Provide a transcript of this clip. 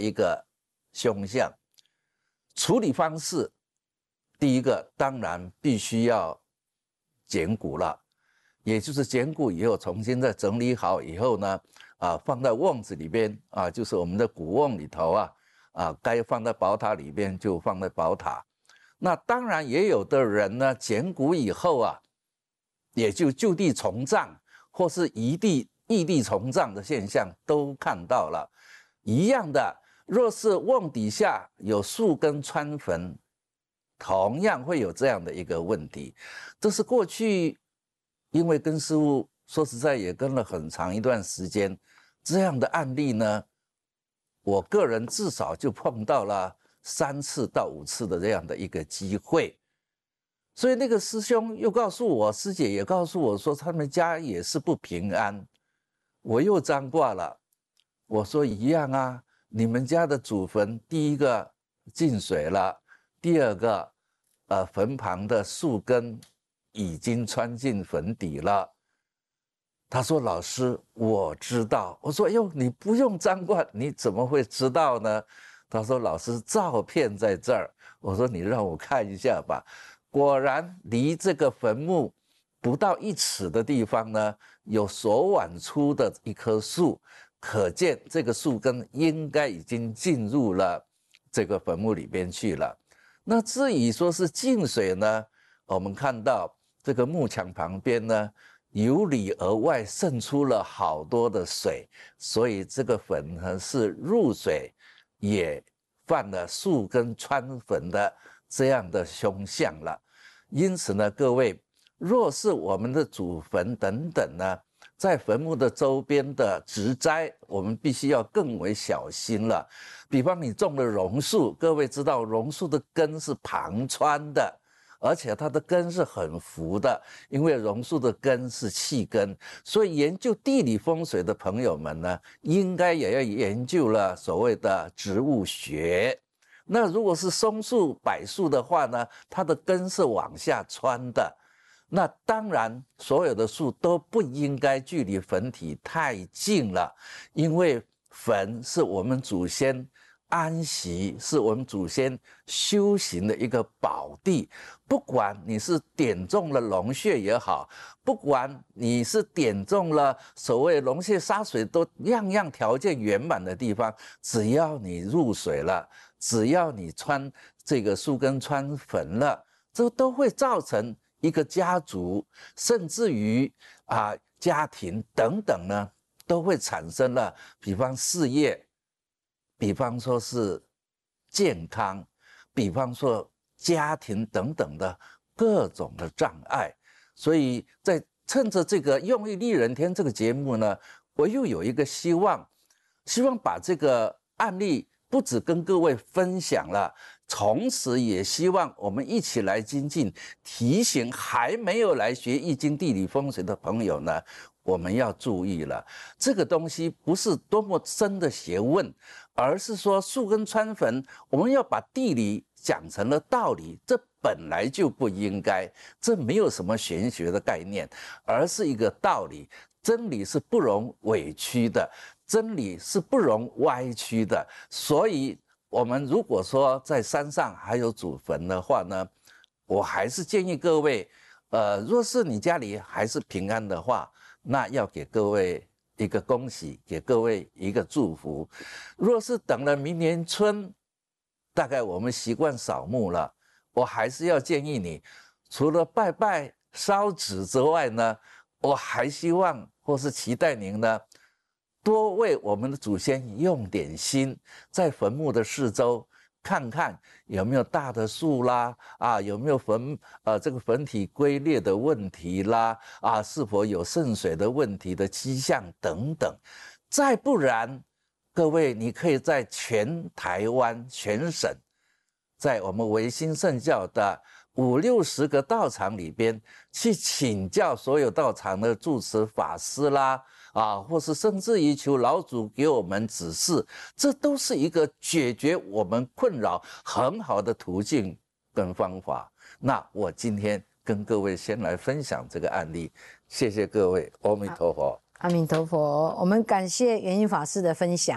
一个凶相。处理方式，第一个当然必须要捡骨了，也就是捡骨以后重新再整理好以后呢，放在瓮子里边啊，就是我们的骨瓮里头该放在宝塔里边就放在宝塔。那当然也有的人呢，捡骨以后也就就地重葬，或是异地重葬的现象都看到了。一样的，若是瓮底下有树根穿坟，同样会有这样的一个问题。这是过去因为跟师父说实在也跟了很长一段时间，这样的案例呢，我个人至少就碰到了3次到5次的这样的一个机会。所以那个师兄又告诉我，师姐也告诉我说，他们家也是不平安。我又张挂了，我说一样啊，你们家的祖坟第一个进水了，第二个坟旁的树根已经穿进坟底了。他说老师我知道。我说哟，你不用张挂，你怎么会知道呢？他说老师照片在这儿。我说你让我看一下吧。果然离这个坟墓不到1尺的地方呢，有手腕粗的一棵树，可见这个树根应该已经进入了这个坟墓里边去了。那至于说是进水呢，我们看到这个幕墙旁边呢，由里而外渗出了好多的水，所以这个坟呢是入水也犯了树根穿坟的这样的凶相了。因此呢，各位，若是我们的祖坟等等呢，在坟墓的周边的植栽，我们必须要更为小心了。比方你种了榕树，各位知道榕树的根是旁穿的，而且它的根是很浮的，因为榕树的根是气根，所以研究地理风水的朋友们呢，应该也要研究了所谓的植物学。那如果是松树、柏树的话呢，它的根是往下穿的。那当然，所有的树都不应该距离坟体太近了，因为坟是我们祖先安息，是我们祖先修行的一个宝地。不管你是点中了龙穴也好，不管你是点中了所谓龙穴沙水都样样条件圆满的地方，只要你入水了，只要你穿这个树根穿坟了，这都会造成一个家族，甚至于家庭等等呢，都会产生了，比方事业，比方说是健康，比方说家庭等等的各种的障碍。所以在趁着这个用意利人天这个节目呢，我又有一个希望把这个案例不只跟各位分享了，同时也希望我们一起来精进，提醒还没有来学易经地理风水的朋友呢，我们要注意了，这个东西不是多么深的学问，而是说树根穿坟，我们要把地理讲成了道理，这本来就不应该，这没有什么玄学的概念，而是一个道理。真理是不容委屈的，真理是不容歪曲的。所以我们如果说在山上还有祖坟的话呢，我还是建议各位，若是你家里还是平安的话，那要给各位一个恭喜，给各位一个祝福。若是等了明年春，大概我们习惯扫墓了，我还是要建议你，除了拜拜烧纸之外呢，我还希望或是期待您呢，多为我们的祖先用点心，在坟墓的四周看看有没有大的树啦，有没有这个坟体龟裂的问题啦，是否有渗水的问题的迹象等等。再不然，各位你可以在全台湾全省，在我们维新圣教的50-60个道场里边去请教所有道场的住持法师啦，或是甚至于求老祖给我们指示，这都是一个解决我们困扰很好的途径跟方法。那我今天跟各位先来分享这个案例，谢谢各位，阿弥陀佛。 阿弥陀佛，我们感谢圆瑛法师的分享。